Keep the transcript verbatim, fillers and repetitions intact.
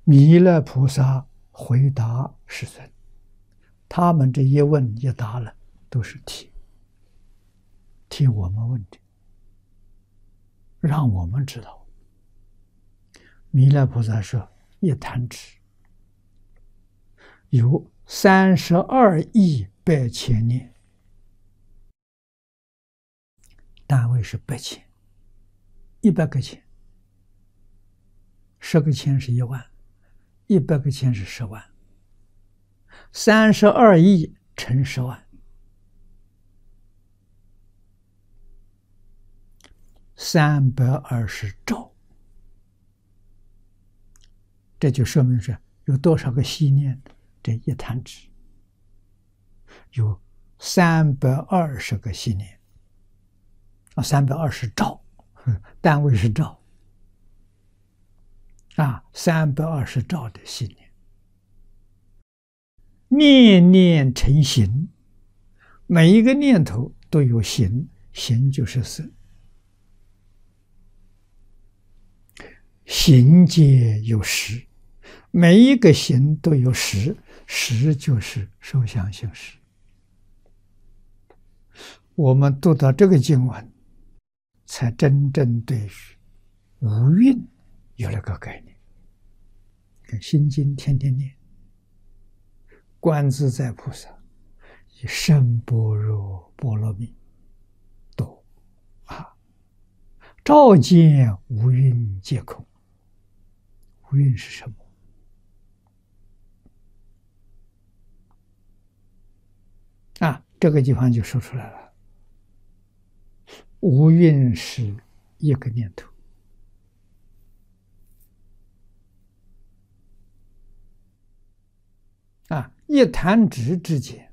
弥勒菩萨回答世尊，他们这一问一答了，都是替替我们问的，让我们知道。弥勒菩萨说：“一弹指有三十二亿百千年，单位是百千，一百个千，十个千是一万，一百个千是十万，三十二亿乘十万，三百二十兆。这就说明是有多少个细念？这一弹指有三百二十个细念啊，三百二十兆，单位是兆啊，三百二十兆的细念，念念成形，每一个念头都有形，形就是色，形皆有识，每一个形都有识，识就是受想行识。我们读到这个经文，才真正对于无蕴有了个概念。心经天天念，观自在菩萨以深般若波罗蜜多啊，照见无蕴皆空。无蕴是什么？啊，这个地方就说出来了。无蕴是一个念头，啊，一弹指之间，